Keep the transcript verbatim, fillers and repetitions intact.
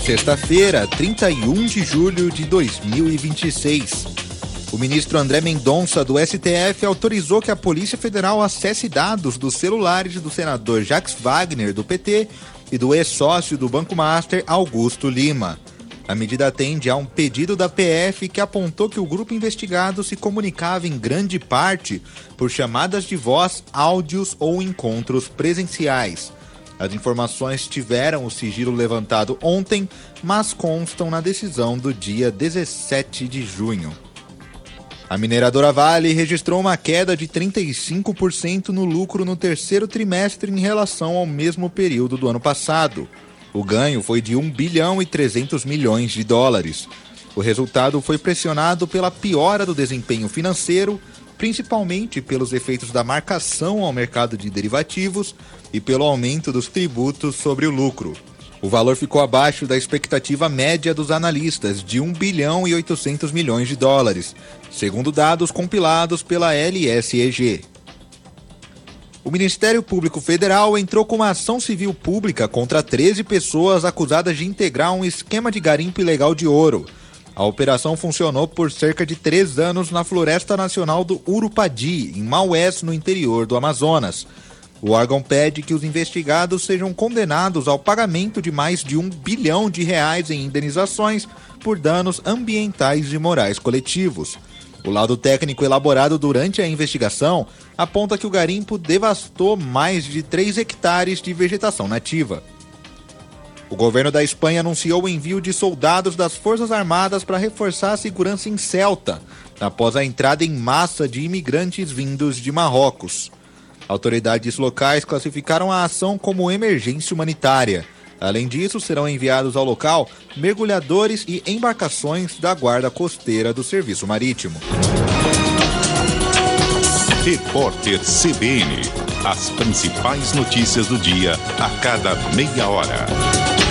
Sexta-feira, trinta e um de julho de dois mil e vinte e seis. O ministro André Mendonça, do S T F, autorizou que a Polícia Federal acesse dados dos celulares do senador Jacques Wagner, do P T, e do ex-sócio do Banco Master, Augusto Lima. A medida atende a um pedido da P F que apontou que o grupo investigado se comunicava em grande parte por chamadas de voz, áudios ou encontros presenciais. As informações tiveram o sigilo levantado ontem, mas constam na decisão do dia dezessete de junho. A mineradora Vale registrou uma queda de trinta e cinco por cento no lucro no terceiro trimestre em relação ao mesmo período do ano passado. O ganho foi de um bilhão e trezentos milhões de dólares. O resultado foi pressionado pela piora do desempenho financeiro, principalmente pelos efeitos da marcação ao mercado de derivativos e pelo aumento dos tributos sobre o lucro. O valor ficou abaixo da expectativa média dos analistas, de um bilhão e oitocentos milhões de dólares, segundo dados compilados pela L S E G. O Ministério Público Federal entrou com uma ação civil pública contra treze pessoas acusadas de integrar um esquema de garimpo ilegal de ouro. A operação funcionou por cerca de três anos na Floresta Nacional do Urupadi, em Maués, no interior do Amazonas. O órgão pede que os investigados sejam condenados ao pagamento de mais de um bilhão de reais em indenizações por danos ambientais e morais coletivos. O laudo técnico elaborado durante a investigação aponta que o garimpo devastou mais de três hectares de vegetação nativa. O governo da Espanha anunciou o envio de soldados das Forças Armadas para reforçar a segurança em Ceuta, após a entrada em massa de imigrantes vindos de Marrocos. Autoridades locais classificaram a ação como emergência humanitária. Além disso, serão enviados ao local mergulhadores e embarcações da Guarda Costeira do Serviço Marítimo. Repórter C B N. As principais notícias do dia a cada meia hora.